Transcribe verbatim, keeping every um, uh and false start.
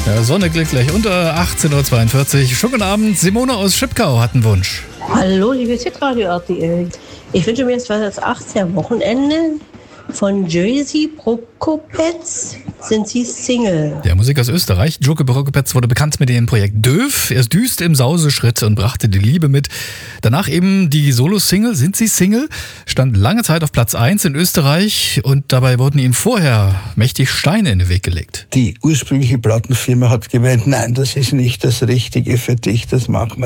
Ja, Sonne klickt gleich unter achtzehn Uhr zweiundvierzig. Schönen Abend, Simone aus Schipkau hat einen Wunsch. Hallo, liebe Hitradio R T L. Ich wünsche mir jetzt das achtzehnte Wochenende von Jerzy Prokopetz. Sind Sie Single? Der Musiker aus Österreich, Jerzy Prokopetz, wurde bekannt mit dem Projekt Döf. Er düste im Sauseschritt und brachte die Liebe mit. Danach eben die Solo-Single Sind Sie Single? Stand lange Zeit auf Platz eins in Österreich und dabei wurden ihm vorher mächtig Steine in den Weg gelegt. Die ursprüngliche Plattenfirma hat gemeint, nein, das ist nicht das Richtige für dich, das machen wir